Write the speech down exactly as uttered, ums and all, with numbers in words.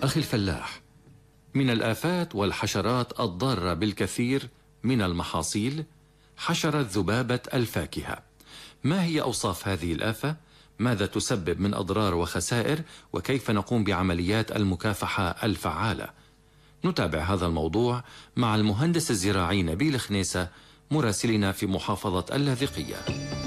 أخي الفلاح، من الآفات والحشرات الضارة بالكثير من المحاصيل حشرة ذبابة الفاكهة. ما هي أوصاف هذه الآفة؟ ماذا تسبب من أضرار وخسائر؟ وكيف نقوم بعمليات المكافحة الفعالة؟ نتابع هذا الموضوع مع المهندس الزراعي نبيل خنيسة مراسلنا في محافظة اللاذقية.